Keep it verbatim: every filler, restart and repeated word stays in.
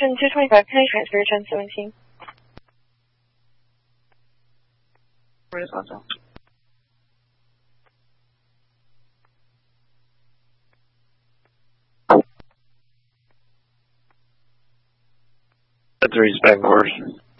Ocean two twenty-five, can I transfer your ten seventeen? Where is also? That's three spec horse.